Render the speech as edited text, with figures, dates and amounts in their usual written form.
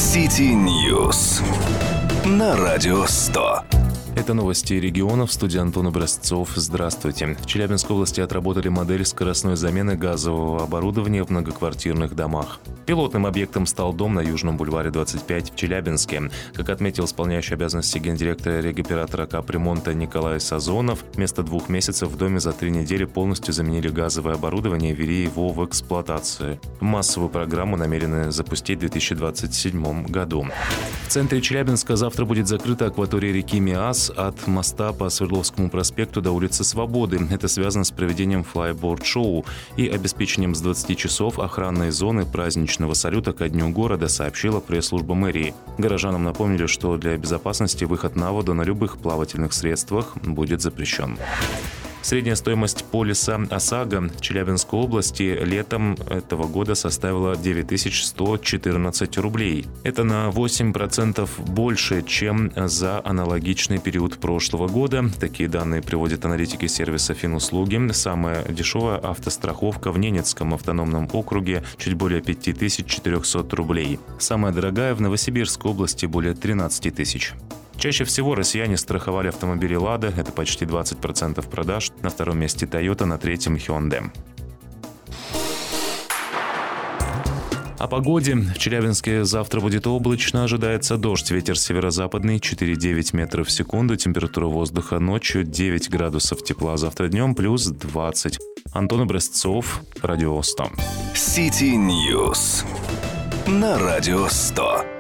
City News на Радио 100. Это новости регионов. В студии Антон Образцов. Здравствуйте. В Челябинской области отработали модель скоростной замены газового оборудования в многоквартирных домах. Пилотным объектом стал дом на Южном бульваре 25 в Челябинске. Как отметил исполняющий обязанности гендиректора регоператора капремонта Николай Сазонов, вместо 2 месяцев в доме за 3 недели полностью заменили газовое оборудование и ввели его в эксплуатацию. Массовую программу намерены запустить в 2027 году. В центре Челябинска завтра будет закрыта акватория реки Миас от моста по Свердловскому проспекту до улицы Свободы. Это связано с проведением флайборд-шоу и обеспечением с 20 часов охранной зоны праздничного салюта ко Дню города, сообщила пресс-служба мэрии. Горожанам напомнили, что для безопасности выход на воду на любых плавательных средствах будет запрещен. Средняя стоимость полиса ОСАГО в Челябинской области летом этого года составила 9114 рублей. Это на 8% больше, чем за аналогичный период прошлого года. Такие данные приводят аналитики сервиса Финуслуги. Самая дешевая автостраховка в Ненецком автономном округе чуть более 5400 рублей. Самая дорогая в Новосибирской области более 13 тысяч. Чаще всего россияне страховали автомобили «Лада», это почти 20% продаж, на втором месте «Тойота», на третьем «Хёндай». О погоде. В Челябинске завтра будет облачно, ожидается дождь, ветер северо-западный 4,9 метров в секунду, температура воздуха ночью 9 градусов тепла, завтра днем плюс 20. Антон Образцов, Радио 100. City News на Радио 100.